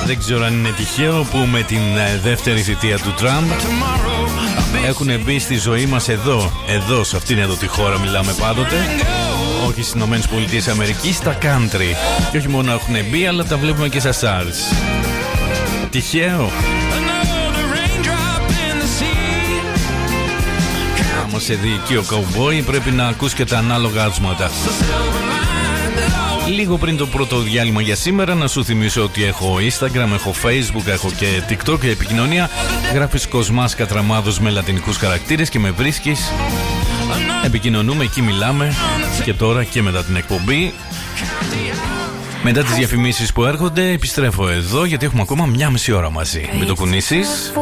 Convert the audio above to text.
Δεν ξέρω αν είναι τυχαίο που με την δεύτερη θητεία του Τραμπ έχουν μπει στη ζωή μας εδώ σε αυτήν εδώ τη χώρα μιλάμε πάντοτε, όχι στις Ηνωμένες Πολιτείες Αμερικής, στα country. Και όχι μόνο έχουν μπει, αλλά τα βλέπουμε και στα stars. Τυχαίο? Άμα σε δει εκεί ο καουμπόι, πρέπει να ακούς και τα ανάλογα άσματα. Λίγο πριν το πρώτο διάλειμμα για σήμερα, να σου θυμίσω ότι έχω Instagram, έχω Facebook, έχω και TikTok για επικοινωνία. Γράφεις Κοσμάς Κατραμάδος με λατινικούς χαρακτήρες και με βρίσκεις. Επικοινωνούμε, εκεί μιλάμε και τώρα και μετά την εκπομπή. Μετά τις διαφημίσεις που έρχονται, επιστρέφω εδώ γιατί έχουμε ακόμα 1,5 ώρα μαζί. Μην το κουνήσεις.